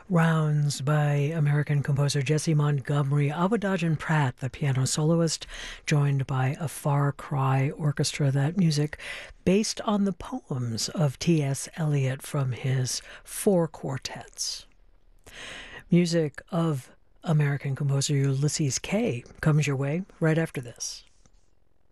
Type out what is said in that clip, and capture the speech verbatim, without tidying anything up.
Rounds by American composer Jessie Montgomery, Abudajan Pratt, the piano soloist, joined by a Far Cry orchestra. That music based on the poems of T S. Eliot from his four quartets. Music of American composer Ulysses Kay comes your way right after this.